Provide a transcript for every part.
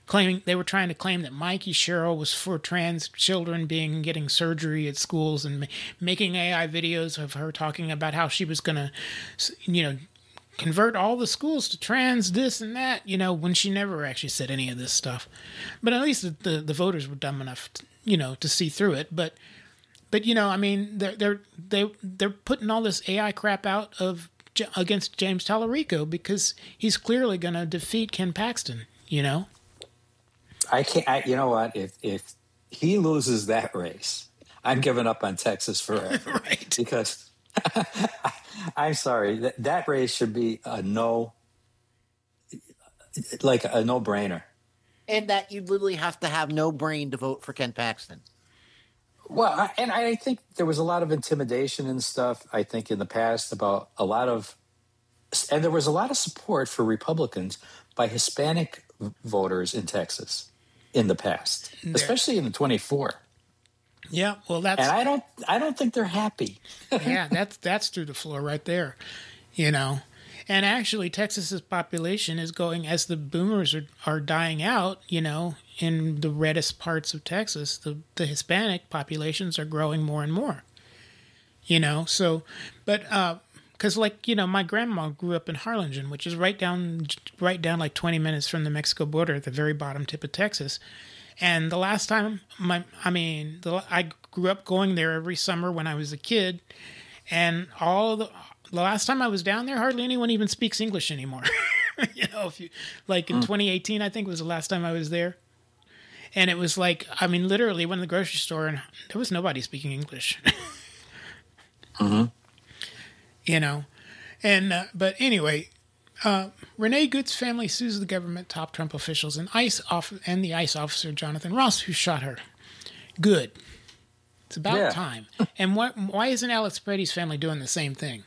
trying to claim that Mikey Sherrill was for trans children getting surgery at schools, and making AI videos of her talking about how she was going to, convert all the schools to trans this and that, when she never actually said any of this stuff. But at least the voters were dumb enough, to see through it. But I mean, they're putting all this AI crap out against James Tallarico because he's clearly going to defeat Ken Paxton. I can't. You know what? If he loses that race, I'm giving up on Texas forever. Right? Because I'm sorry, that race should be a no-brainer. And that you literally have to have no brain to vote for Ken Paxton. Well, and I think there was a lot of intimidation and stuff, I think, in the past about and there was a lot of support for Republicans by Hispanic voters in Texas in the past, especially in the 24. Yeah, well, and I don't think they're happy. Yeah, that's through the floor right there, And actually, Texas's population is going, as the boomers are dying out, in the reddest parts of Texas, the Hispanic populations are growing more and more. So, but because my grandma grew up in Harlingen, which is right down like 20 minutes from the Mexico border at the very bottom tip of Texas. And the last time I grew up going there every summer when I was a kid, and the last time I was down there, hardly anyone even speaks English anymore. In 2018, I think was the last time I was there. And it was literally went to the grocery store and there was nobody speaking English. Mm-hmm. But anyway, Renee Good's family sues the government, top Trump officials, and the ICE officer Jonathan Ross, who shot her. Good. It's about time. And why isn't Alex Brady's family doing the same thing?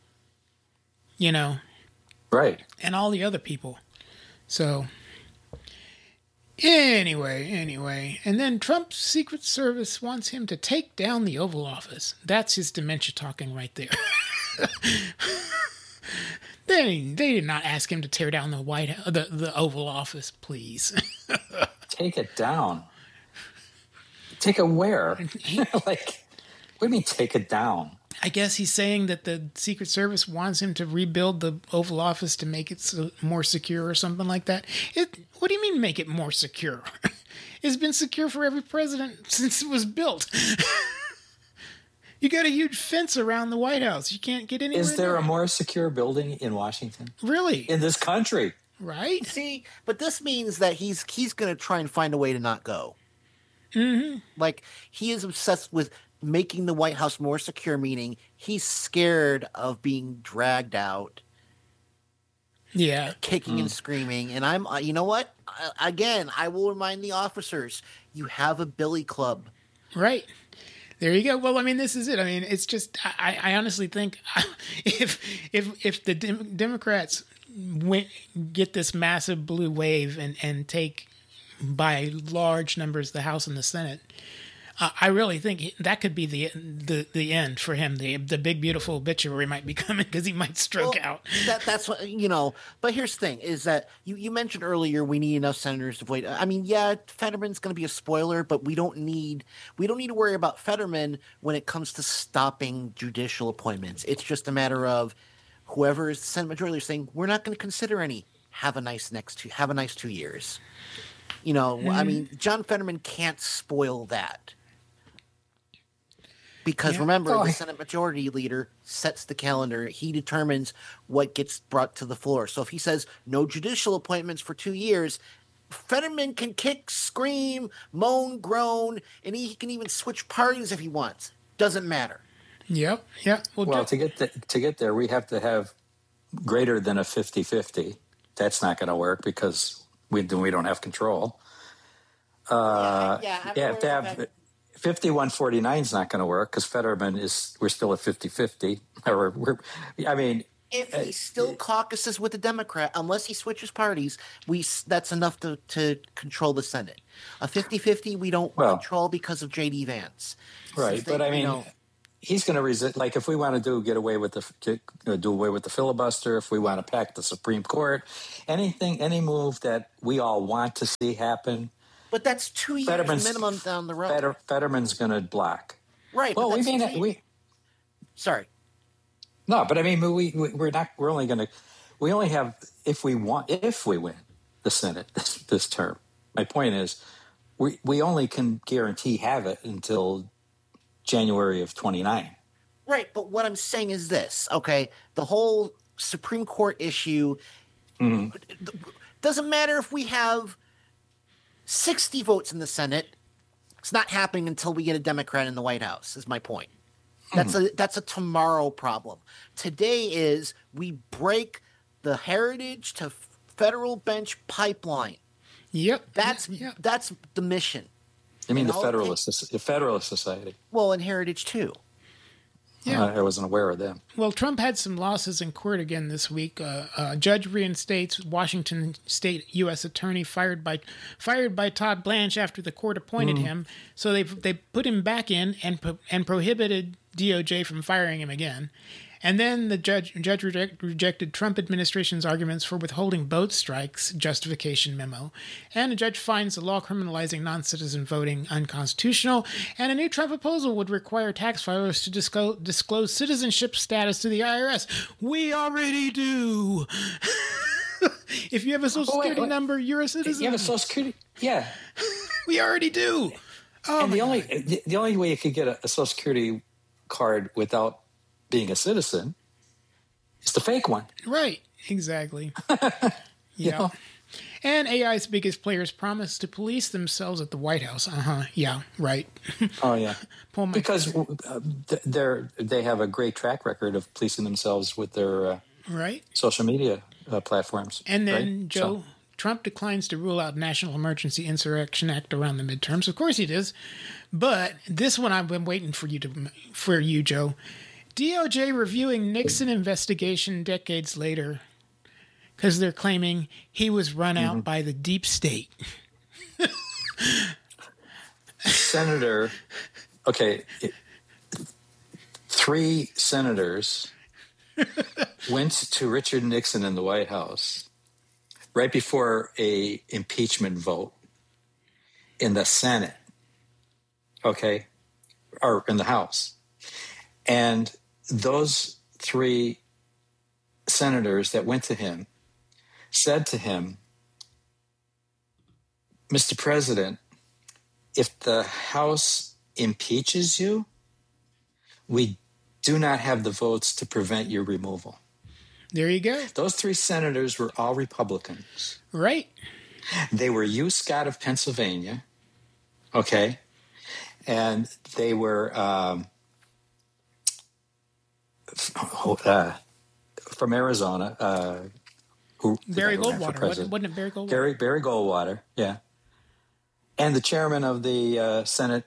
Right. And all the other people. So, anyway. And then Trump's Secret Service wants him to take down the Oval Office. That's his dementia talking right there. They did not ask him to tear down the Oval Office, please. Take it down. Take it where? What do you mean take it down? I guess he's saying that the Secret Service wants him to rebuild the Oval Office to make it more secure or something like that. What do you mean make it more secure? It's been secure for every president since it was built. You got a huge fence around the White House. You can't get anywhere. Is there a more secure building in Washington? Really? In this country? Right? See, but this means that he's going to try and find a way to not go. Mm-hmm. He is obsessed with making the White House more secure, meaning he's scared of being dragged out. Yeah. Kicking and screaming. And I'm, you know what? I will remind the officers, you have a billy club. Right. There you go. Well, this is it. It's just, I honestly think if the Democrats get this massive blue wave and take by large numbers the House and the Senate, I really think that could be the end for him. The big beautiful obituary might be coming because he might stroke out. That's what But here's the thing: is that you mentioned earlier we need enough senators to vote. Fetterman's going to be a spoiler, but we don't need to worry about Fetterman when it comes to stopping judicial appointments. It's just a matter of whoever is the Senate majority is saying we're not going to consider any. Have a nice 2 years. John Fetterman can't spoil that. Because remember, the Senate Majority Leader sets the calendar. He determines what gets brought to the floor. So if he says no judicial appointments for 2 years, Fetterman can kick, scream, moan, groan, and he can even switch parties if he wants. Doesn't matter. Yep. Yeah. Well, to get there, we have to have greater than a 50-50. That's not going to work because we don't have control. You have to have 51-49 is not going to work because Fetterman we're still at 50-50. If he still caucuses with the Democrat, unless he switches parties, that's enough to control the Senate. A 50-50 we don't control because of J.D. Vance. Right, but he's going to resist. Like if we want to do away with the filibuster, if we want to pack the Supreme Court, any move that we all want to see happen. But that's 2 years minimum down the road. Fetterman's going to block. Right. Well, Sorry. No, but I mean, we're not. We're only going to. We only have if we win the Senate this term. My point is, we only can guarantee have it until January of 29. Right, but what I'm saying is this, okay? The whole Supreme Court issue doesn't matter if we have 60 votes in the Senate. It's not happening until we get a Democrat in the White House, is my point. That's a tomorrow problem. Today is we break the heritage to federal bench pipeline. Yep. That's the mission. You mean the Federalist Society? Well, and Heritage too. Yeah. I wasn't aware of them. Well, Trump had some losses in court again this week. Judge reinstates Washington State U.S. attorney fired by Todd Blanche after the court appointed him. So they put him back in and prohibited DOJ from firing him again. And then the judge rejected Trump administration's arguments for withholding boat strikes justification memo. And the judge finds the law criminalizing non-citizen voting unconstitutional. And a new Trump proposal would require tax filers to disclose citizenship status to the IRS. We already do. If you have a Social Security number, you're a citizen. You have a Social Security? Yeah. We already do. Oh, and the only way you could get a Social Security card without being a citizen is the fake one. Right. Exactly. Yeah. And AI's biggest players promise to police themselves at the White House. Yeah. Right. Oh yeah. Because they have a great track record of policing themselves with their social media platforms. And then Trump declines to rule out National Emergency Insurrection Act around the midterms. Of course he does. But this one I've been waiting for you, Joe. DOJ reviewing Nixon investigation decades later because they're claiming he was run out by the deep state. Senator, okay, 3 senators went to Richard Nixon in the White House right before a impeachment vote in the Senate, okay, or in the House. And those 3 senators that went to him said to him, Mr. President, if the House impeaches you, we do not have the votes to prevent your removal. There you go. Those 3 senators were all Republicans. Right. They were Hugh Scott of Pennsylvania, okay, and they were from Arizona. Barry Goldwater. Wasn't it Barry Goldwater? Barry Goldwater, yeah. And the chairman of the Senate,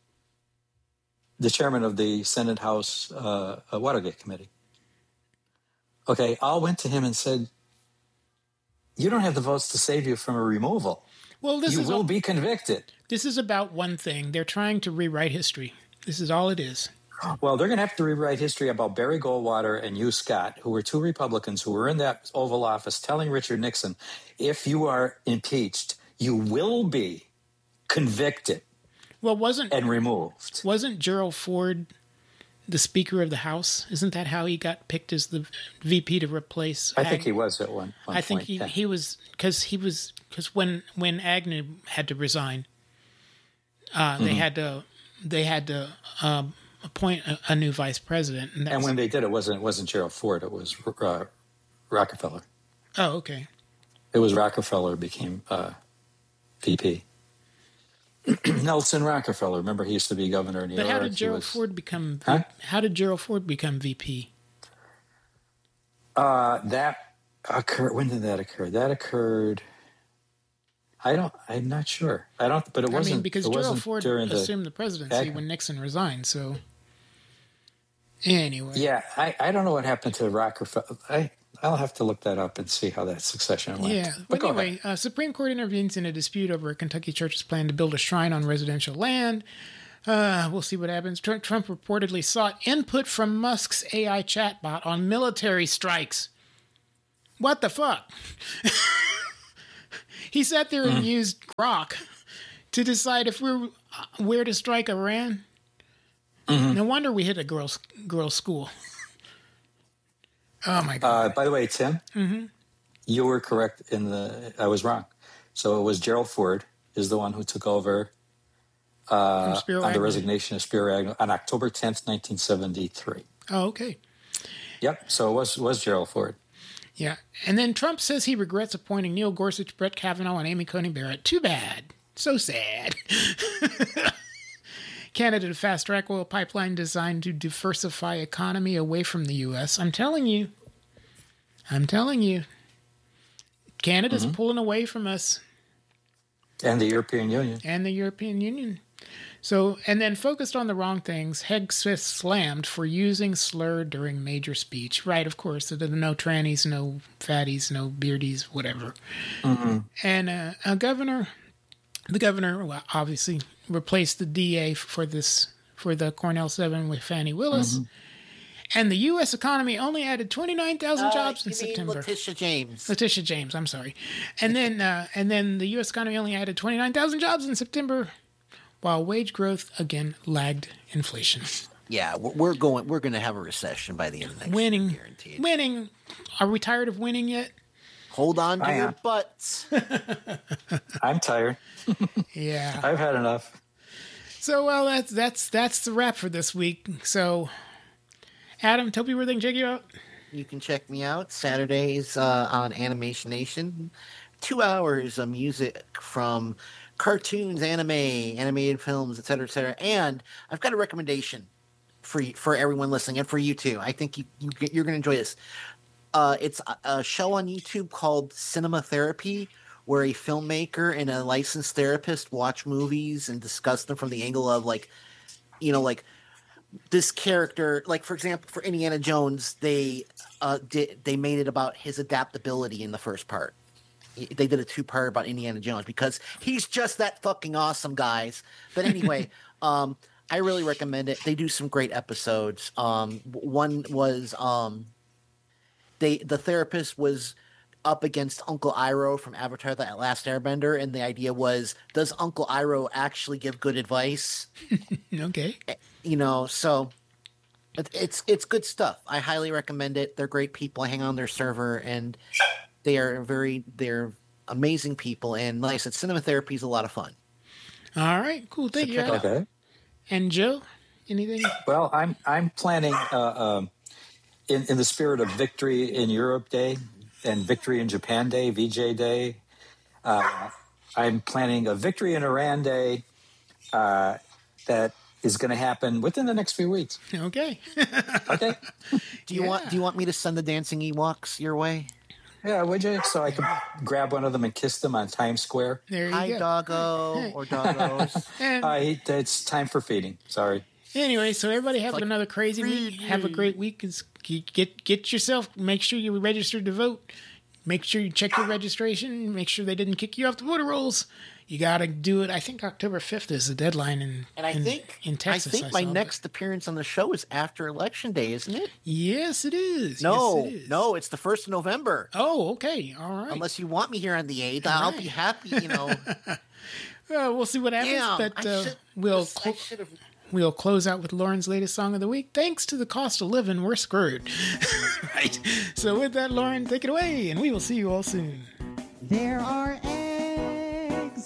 Senate House Watergate Committee. Okay, all went to him and said, you don't have the votes to save you from a removal. Well, you will be convicted. This is about one thing. They're trying to rewrite history. This is all it is. Well, they're going to have to rewrite history about Barry Goldwater and Hugh Scott, who were 2 Republicans who were in that Oval Office telling Richard Nixon, if you are impeached, you will be convicted and removed. Wasn't Gerald Ford the Speaker of the House? Isn't that how he got picked as the VP to replace Agnew? I think he was at one point. I think he was because when Agnew had to resign, they had to appoint a new vice president. And when they did, it wasn't Gerald Ford. It was Rockefeller. Oh, okay. It was Rockefeller became VP. Nelson Rockefeller. Remember, he used to be governor in New York. But how did Gerald Ford become? How did Gerald Ford become VP? That occurred. When did that occur? That occurred. I'm not sure. But it wasn't because Gerald Ford assumed the presidency when Nixon resigned. So anyway, yeah, I don't know what happened to Rockefeller. I'll have to look that up and see how that succession went. Yeah, but anyway, Supreme Court intervenes in a dispute over a Kentucky church's plan to build a shrine on residential land. We'll see what happens. Trump reportedly sought input from Musk's AI chatbot on military strikes. What the fuck? He sat there and used Grok to decide if we're where to strike Iran. No wonder we hit a girls' school. Oh my God! By the way, Tim, you were correct I was wrong. So it was Gerald Ford is the one who took over on the resignation of Spiro Agnew on October 10th, 1973. Oh, okay. Yep. So it was Gerald Ford. Yeah. And then Trump says he regrets appointing Neil Gorsuch, Brett Kavanaugh, and Amy Coney Barrett. Too bad. So sad. Canada to fast-track oil pipeline designed to diversify economy away from the U.S. I'm telling you. Canada's pulling away from us. And the European Union. So, and then focused on the wrong things, Hegseth slammed for using slur during major speech. Right, of course. No trannies, no fatties, no beardies, whatever. And the governor, well, obviously replaced the DA for the Cornell 7 with Fannie Willis. And the U.S. economy only added 29,000 jobs in September. Letitia James, I'm sorry. And then the U.S. economy only added 29,000 jobs in September, while wage growth again lagged inflation. Yeah, we're going to have a recession by the end of next year, guaranteed. Winning. Are we tired of winning yet? Hold on to your butts. I'm tired. Yeah, I've had enough. So, well, that's the wrap for this week. So, Adam, tell people where they can check you out. You can check me out Saturdays on Animation Nation. 2 hours of music from cartoons, anime, animated films, etc., etc. And I've got a recommendation for everyone listening, and for you too. I think you're going to enjoy this. It's a show on YouTube called Cinema Therapy, where a filmmaker and a licensed therapist watch movies and discuss them from the angle of like this character. Like, for example, for Indiana Jones, they made it about his adaptability in the first part. They did a 2-part about Indiana Jones because he's just that fucking awesome, guys. But anyway, I really recommend it. They do some great episodes. One was the therapist was up against Uncle Iroh from Avatar: The Last Airbender, and the idea was, does Uncle Iroh actually give good advice? Okay. So it's good stuff. I highly recommend it. They're great people. I hang on their server, and they're amazing people. And like I said, Cinema Therapy is a lot of fun. All right, cool. Thank you. Okay. And Joe, anything? Well, I'm planning in the spirit of Victory in Europe Day and Victory in Japan Day, VJ Day. I'm planning a Victory in Iran Day that is going to happen within the next few weeks. Okay. Okay. Do you want me to send the dancing Ewoks your way? Yeah, would you? So I could grab one of them and kiss them on Times Square. There you Hi, go. doggo or doggos. It's time for feeding. Sorry. Anyway, so everybody have another crazy week. Have a great week. Get yourself. Make sure you're registered to vote. Make sure you check your registration. Make sure they didn't kick you off the voter rolls. You got to do it. I think October 5th is the deadline in Texas. I think my next appearance on the show is after Election Day, isn't it? Yes, it is. No, yes, it is. No, it's the 1st of November. Oh, okay. All right. Unless you want me here on the 8th, I'll be happy, We'll see what happens, but we'll close out with Lauren's latest song of the week. Thanks to the cost of living, we're screwed. Right. So with that, Lauren, take it away, and we will see you all soon. There are